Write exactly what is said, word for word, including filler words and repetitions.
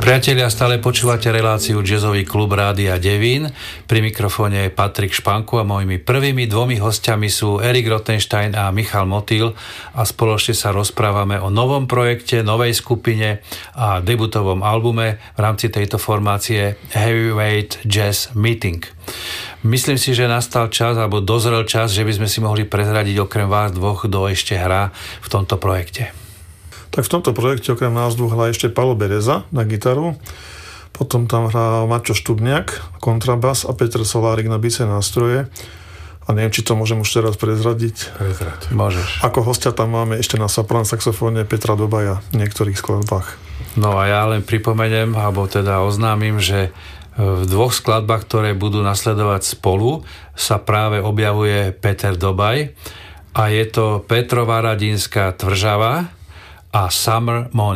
Priatelia, stále počúvate reláciu Jazzový klub Rádia Devín. Pri mikrofóne je Patrik Španku a mojimi prvými dvomi hostiami sú Erik Rothenstein a Michal Motýl a spoločne sa rozprávame o novom projekte, novej skupine a debutovom albume v rámci tejto formácie Heavyweight Jazz Meeting. Myslím si, že nastal čas, alebo dozrel čas, že by sme si mohli prezradiť okrem vás dvoch, kto ešte hrá v tomto projekte. Tak v tomto projekte okrem nás dvoch hrá ešte Paolo Bereza na gitaru, potom tam hrá Maťo Štubniak, kontrabas a Peter Solárik na bicie nástroje. A neviem, či to môžem už teraz prezradiť. Prezrať. Môžeš. Ako hostia tam máme ešte na sopran saxofóne Petra Dobaja v niektorých skladbách. No a ja len pripomeniem, alebo teda oznámim, že v dvoch skladbách, ktoré budú nasledovať spolu, sa práve objavuje Peter Dobaj a je to Petrova Radínska Tvržava a Summer Morning.